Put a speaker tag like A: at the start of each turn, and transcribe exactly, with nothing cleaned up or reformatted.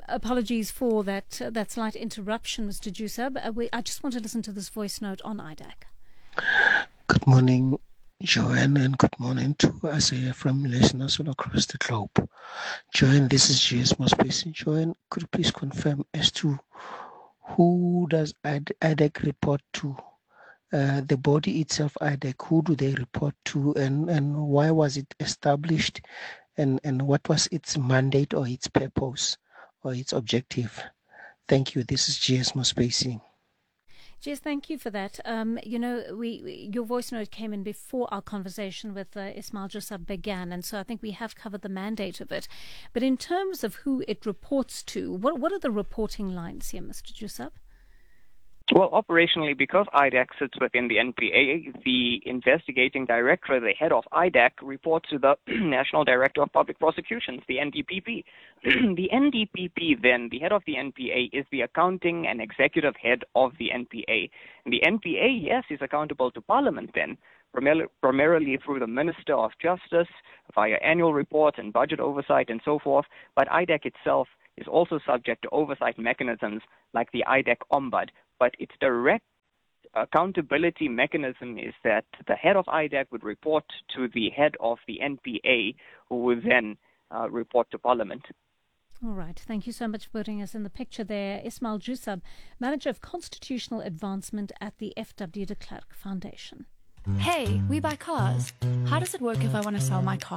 A: apologies for that uh, that slight interruption, Mister Jusab. Uh, we, I just want to listen to this voice note on I D A C.
B: Good morning, Joanne, and good morning to us here from listeners all across the globe. Joanne, this is G S Mospacing. Joanne, could you please confirm as to who does I D A C report to? Uh, the body itself, I D A C, who do they report to, and, and why was it established, and, and what was its mandate or its purpose or its objective? Thank you. This is G S Mospacing.
A: Jess, thank you for that. Um, you know, we, we your voice note came in before our conversation with uh, Ismail Jusab began, and so I think we have covered the mandate of it. But in terms of who it reports to, what what are the reporting lines here, Mister Jusab?
C: Well, operationally, because I D A C sits within the N P A, the investigating director, the head of I D A C, reports to the National Director of Public Prosecutions, the N D P P. The N D P P, then, the head of the N P A, is the accounting and executive head of the N P A. And the N P A, yes, is accountable to Parliament, then, primarily through the Minister of Justice, via annual reports and budget oversight and so forth. But I D A C itself is also subject to oversight mechanisms like the I D A C Ombud. But its direct accountability mechanism is that the head of I D A C would report to the head of the N P A, who would then uh, report to Parliament.
A: All right. Thank you so much for putting us in the picture there. Ismail Jusab, Manager of Constitutional Advancement at the F W de Klerk Foundation.
D: Hey, we buy cars. How does it work if I want to sell my car